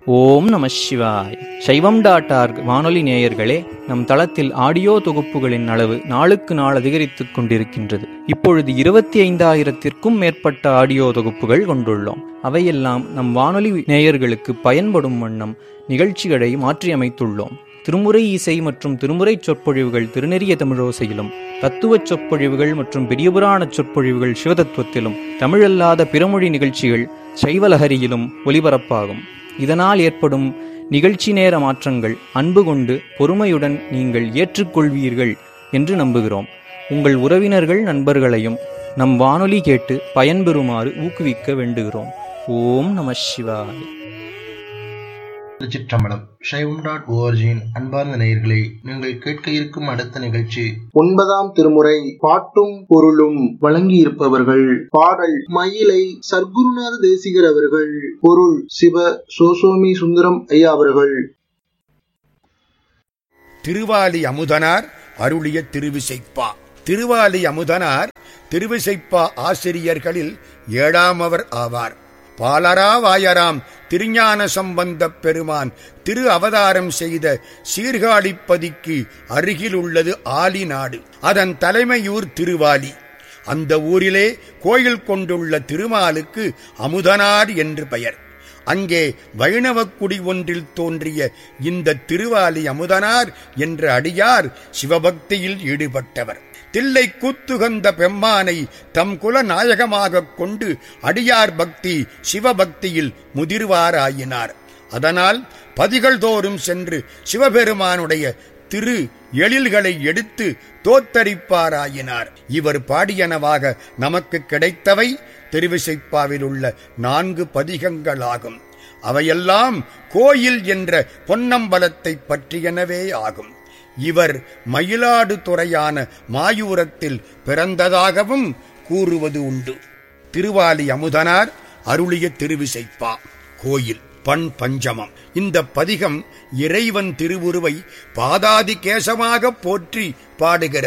ஓம் நம சிவாய். சைவம்.org வானொலி நேயர்களே, நம் தளத்தில் ஆடியோ தொகுப்புகளின் அளவு நாளுக்கு நாள் அதிகரித்துக் கொண்டிருக்கின்றது. இப்பொழுது 25,000த்திற்கும் மேற்பட்ட ஆடியோ தொகுப்புகள் கொண்டுள்ளோம். அவையெல்லாம் நம் வானொலி நேயர்களுக்கு பயன்படும் வண்ணம் நிகழ்ச்சிகளை மாற்றியமைத்துள்ளோம். திருமுறை இசை மற்றும் திருமுறை சொற்பொழிவுகள் திருநெறிய தமிழோசையிலும், தத்துவச் சொற்பொழிவுகள் மற்றும் பெரியபுராண சொற்பொழிவுகள் சிவதத்துவத்திலும், தமிழல்லாத பிறமொழி நிகழ்ச்சிகள் சைவலஹரியிலும் ஒலிபரப்பாகும். இதனால் ஏற்படும் நிகழ்ச்சி நேர மாற்றங்கள் அன்பு கொண்டு பொறுமையுடன் நீங்கள் ஏற்றுக்கொள்வீர்கள் என்று நம்புகிறோம். உங்கள் உறவினர்கள் நண்பர்களையும் நம் வானொலி கேட்டு பயன்பெறுமாறு ஊக்குவிக்க வேண்டுகிறோம். ஓம் நம சிவாய. திருச்சிற்றம்பலம். சைவம்.org அன்பார்ந்த நேயர்களே, நீங்கள் கேட்க இருக்கும் அடுத்த நிகழ்ச்சி 9ஆம் திருமுறை பாட்டும் பொருளும். வழங்கியிருப்பவர்கள் பாடல் மயிலை சர்க்குருநாத தேசிகர் அவர்கள், பொருள் சிவ சோசோமி சுந்தரம் ஐயா அவர்கள். திருவாலி அமுதனார் அருளிய திருவிசைப்பா. திருவாலி அமுதனார் திருவிசைப்பா ஆசிரியர்களில் 7ஆமவர் ஆவார். பாலரா வாயராம் திருஞான சம்பந்தப் பெருமான் திரு அவதாரம் செய்த சீர்காழிப்பதிக்கு அருகில் உள்ளது ஆலி நாடு. அதன் தலைமையூர் திருவாலி. அந்த ஊரிலே கோயில் கொண்டுள்ள திருமாலுக்கு அமுதனார் என்று பெயர். அங்கே வைணவக் குடி ஒன்றில் தோன்றிய இந்த திருவாலி அமுதனார் என்ற அடியார் சிவபக்தியில் ஈடுபட்டவர். தில்லை கூத்துகந்த பெம்மானை தம் குல நாயகமாகக் கொண்டு அடியார் பக்தி சிவபக்தியில் முதிர்வாராயினார். அதனால் பதிகள் தோறும் சென்று சிவபெருமானுடைய திரு எழில்களை எடுத்து தோத்தரிப்பாராயினார். இவர் பாடியனவாக நமக்கு கிடைத்தவை திருவிசைப்பாவில் உள்ள 4 பதிகங்களாகும். அவையெல்லாம் கோயில் என்ற பொன்னம்பலத்தை பற்றியனவே ஆகும். இவர் மயிலாடுதுறையான மாயூரத்தில் பிறந்ததாகவும் கூறுவது உண்டு. திருவாலி அமுதனார் அருளிய திருவிசைப்பா. கோயில் பண் பஞ்சமம். இந்த பதிகம் இறைவன் திருவுருவை பாதாதி கேசமாக போற்றி பாடுகிறது.